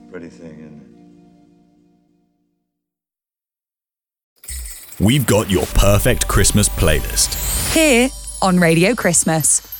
pretty thing, isn't it? We've got your perfect Christmas playlist here on Radio Christmas.